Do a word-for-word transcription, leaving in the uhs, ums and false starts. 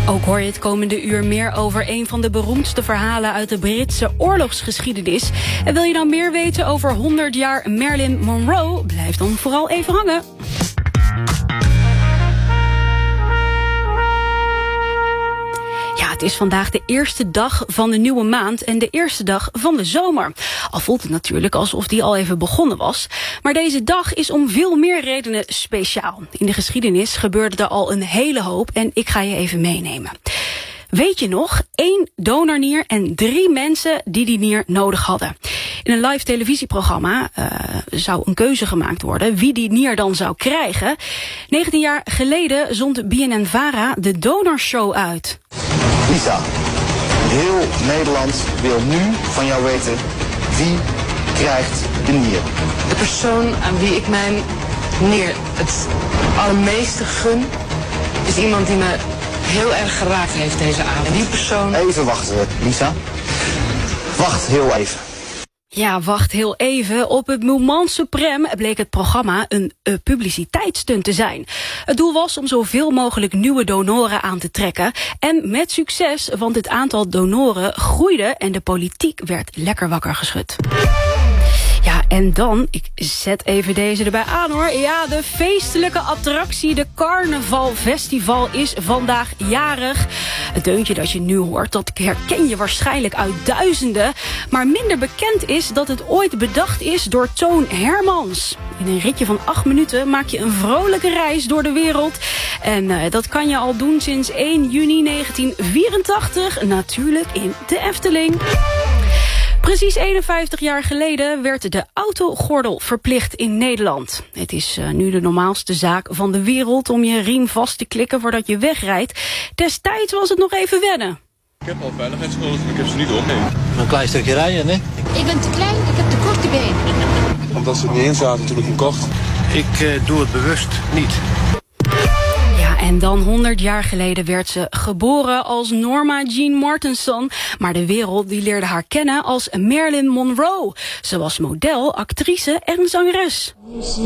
Ook hoor je het komende uur meer over een van de beroemdste verhalen uit de Britse oorlogsgeschiedenis. En wil je nou meer weten over honderd jaar Marilyn Monroe? Blijf dan vooral even hangen. Ja, het is vandaag de eerste dag van de nieuwe maand en de eerste dag van de zomer. Al voelt het natuurlijk alsof die al even begonnen was. Maar deze dag is om veel meer redenen speciaal. In de geschiedenis gebeurde er al een hele hoop en ik ga je even meenemen. Weet je nog? Één donornier en drie mensen die die nier nodig hadden. In een live televisieprogramma uh, zou een keuze gemaakt worden wie die nier dan zou krijgen. negentien jaar geleden zond B N N-Vara de Donorshow uit. Lisa, heel Nederland wil nu van jou weten wie krijgt de nier. De persoon aan wie ik mijn nier het allermeeste gun is iemand die me heel erg geraakt heeft deze avond. En die persoon... Even wachten, Lisa. Wacht heel even. Ja, wacht heel even. Op het Moment Suprême bleek het programma een uh, publiciteitsstunt te zijn. Het doel was om zoveel mogelijk nieuwe donoren aan te trekken. En met succes, want het aantal donoren groeide en de politiek werd lekker wakker geschud. Ja, en dan, ik zet even deze erbij aan hoor. Ja, de feestelijke attractie, de Carnaval Festival, is vandaag jarig. Het deuntje dat je nu hoort, dat herken je waarschijnlijk uit duizenden. Maar minder bekend is dat het ooit bedacht is door Toon Hermans. In een ritje van acht minuten maak je een vrolijke reis door de wereld. En uh, dat kan je al doen sinds één juni negentien vierentachtig, natuurlijk in de Efteling. Precies eenenvijftig jaar geleden werd de autogordel verplicht in Nederland. Het is uh, nu de normaalste zaak van de wereld om je riem vast te klikken voordat je wegrijdt. Destijds was het nog even wennen. Ik heb al veiligheidsgordels, maar ik heb ze niet op. Nee. Een klein stukje rijden, hè? Ik ben te klein, ik heb te korte benen. Omdat ze er niet in zaten toen ik hem kocht. Ik uh, doe het bewust niet. En dan honderd jaar geleden werd ze geboren als Norma Jean Mortenson. Maar de wereld die leerde haar kennen als Marilyn Monroe. Ze was model, actrice en zangeres.